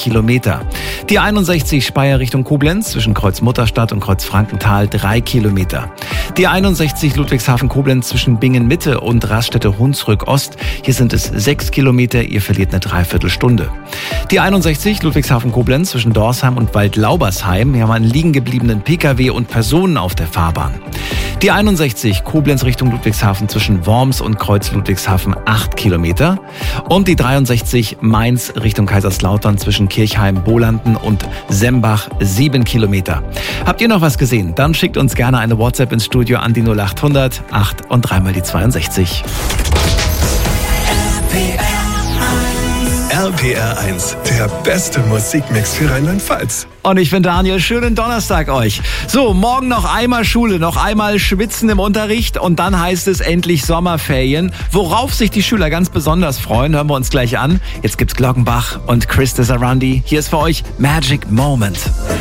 Kilometer. Die 61 Speyer Richtung Koblenz zwischen Kreuz Mutterstadt und Kreuz Frankenthal 3 Kilometer. Die 61 Ludwigshafen-Koblenz zwischen Bingen-Mitte und Raststätte-Hunsrück-Ost. Hier sind es 6 Kilometer, ihr verliert eine Dreiviertelstunde. Die 61 Ludwigshafen-Koblenz zwischen Dorsheim und Waldlaubersheim. Hier haben wir einen liegen gebliebenen Pkw und Personen auf der Fahrbahn. Die 61 Koblenz Richtung Ludwigshafen zwischen Worms und Kreuz Ludwigshafen 8 Kilometer. Und die 63 Mainz Richtung Kaiserslautern zwischen Kirchheim, Bolanden und Sembach 7 Kilometer. Habt ihr noch was gesehen? Dann schickt uns gerne eine WhatsApp ins Studio an die 0800 8 und 3 mal die 62. RPR 1, der beste Musikmix für Rheinland-Pfalz. Und ich bin Daniel, schönen Donnerstag euch. So, morgen noch einmal Schule, noch einmal schwitzen im Unterricht und dann heißt es endlich Sommerferien. Worauf sich die Schüler ganz besonders freuen, hören wir uns gleich an. Jetzt gibt's Glockenbach und Chris Desarandi. Hier ist für euch Magic Moment.